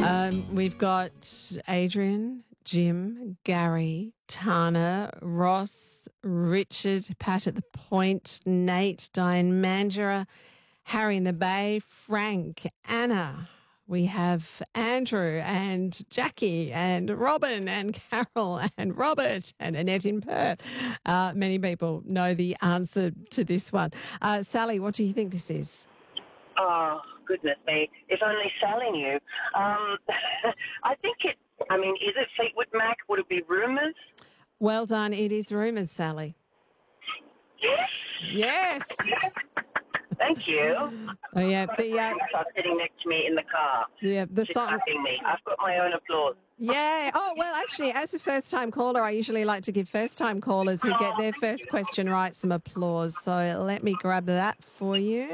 We've got Adrian, Jim, Gary, Tana, Ross, Richard, Pat at the Point, Nate, Diane Mandura, Harry in the Bay, Frank, Anna. We have Andrew and Jackie and Robin and Carol and Robert and Annette in Perth. Many people know the answer to this one. Sally, what do you think this is? Oh, goodness me. If only Sally knew. I think is it Fleetwood Mac? Would it be Rumours? Well done. It is Rumours, Sally. Yes. Yes. Thank you. Oh, yeah. Sitting next to me in the car. Yeah, the She's song. clapping me. I've got my own applause. Yeah. Oh, well, actually, as a first-time caller, I usually like to give first-time callers who get their first question right some applause. So let me grab that for you.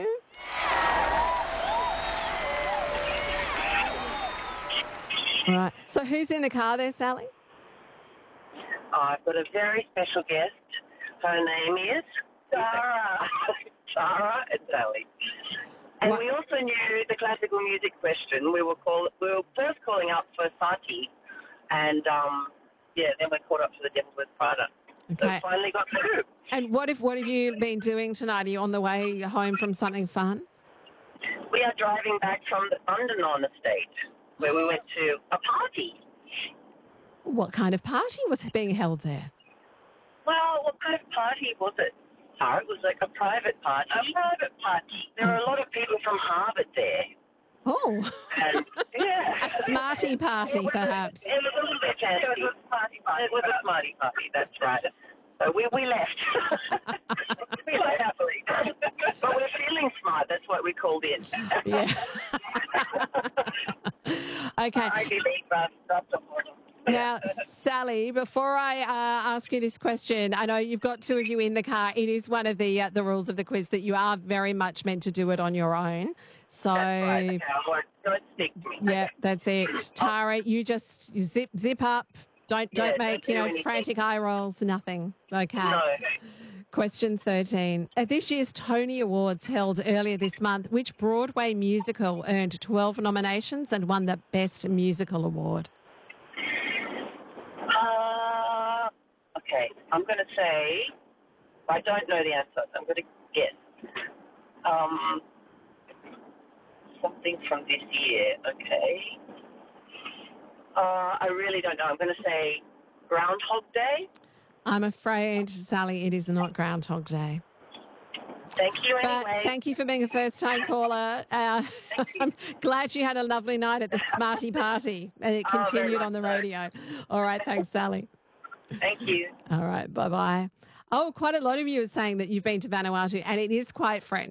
All right. So who's in the car there, Sally? I've got a very special guest. Her name is Sarah. Sarah and Sally. And What? we also knew the classical music question. We were first calling up for Sati, and then we called up for the Devil Wears Prada. So Okay. finally got through. And what have you been doing tonight? Are you on the way home from something fun? We are driving back from the Thundernon estate, where we went to a party. What kind of party was being held there? Well, what kind of party was it? It was like a private party. A private party. There were a lot of people from Harvard there. Oh, And, yeah. a smarty party, perhaps. It was a little bit fancy. It was a smarty party. It was a smarty party, that's right. So we left. We left happily. But we're feeling smart. That's what we called in. Yeah. Okay. I believe that's important. Now, Sally, before I ask you this question, I know you've got two of you in the car. It is one of the rules of the quiz that you are very much meant to do it on your own. So, That's right. Okay, don't stick to me. yeah, that's it. Tara, you just zip up. Don't make don't do anything. frantic eye rolls. Nothing. Okay. No. Question 13. At this year's Tony Awards held earlier this month, which Broadway musical earned 12 nominations and won the Best Musical Award? Okay, I'm going to say, I don't know the answer. I'm going to guess. Something from this year, okay. I really don't know. I'm going to say Groundhog Day. I'm afraid, Sally, it is not Groundhog Day. Thank you But anyway. thank you for being a first-time caller. I'm glad you had a lovely night at the Smarty Party and it very continued much on the so. radio. All right, thanks, Sally. Thank you. All right, bye-bye. Oh, quite a lot of you are saying that you've been to Vanuatu and it is quite friendly.